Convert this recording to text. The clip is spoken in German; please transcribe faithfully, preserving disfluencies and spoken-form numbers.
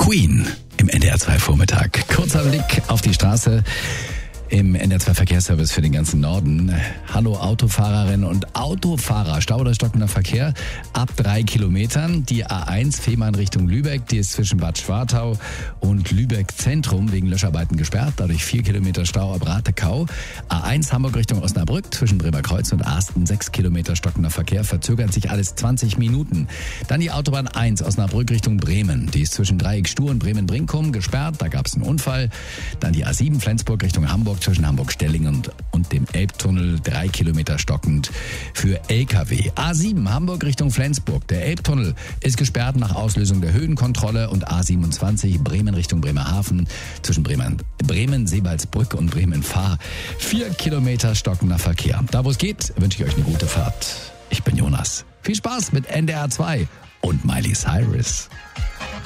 Queen im N D R zwei Vormittag. Kurzer Blick auf die Straße im N D R zwei Verkehrsservice für den ganzen Norden. Hallo Autofahrerinnen und Autofahrer. Stau oder stockender Verkehr ab drei Kilometern. Die A eins Fehmarn Richtung Lübeck, die ist zwischen Bad Schwartau und Lübeck Zentrum wegen Löscharbeiten gesperrt. Dadurch vier Kilometer Stau ab Ratekau. A eins Hamburg Richtung Osnabrück zwischen Bremerkreuz und Asten. sechs Kilometer stockender Verkehr. Verzögert sich alles zwanzig Minuten. Dann die Autobahn eins Osnabrück Richtung Bremen. Die ist zwischen Dreieck Stur und Bremen-Brinkum gesperrt. Da gab es einen Unfall. Dann die A sieben Flensburg Richtung Hamburg zwischen Hamburg-Stellingen und, und dem Elbtunnel, drei Kilometer stockend für L K W. A sieben Hamburg Richtung Flensburg. Der Elbtunnel ist gesperrt nach Auslösung der Höhenkontrolle und A siebenundzwanzig Bremen Richtung Bremerhaven zwischen Bremen, Bremen, Seebaldsbrück und Bremen-Fahr. Vier Kilometer stockender Verkehr. Da wo es geht, wünsche ich euch eine gute Fahrt. Ich bin Jonas. Viel Spaß mit N D R zwei und Miley Cyrus.